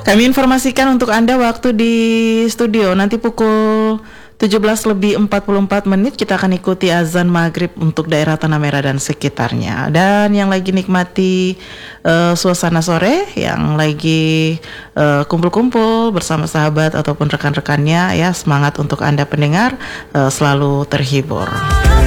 Kami informasikan untuk Anda waktu di studio nanti pukul 17:44 kita akan ikuti azan maghrib untuk daerah Tanah Merah dan sekitarnya. Dan yang lagi nikmati suasana sore, yang lagi kumpul-kumpul bersama sahabat ataupun rekan-rekannya, ya semangat untuk Anda pendengar selalu terhibur.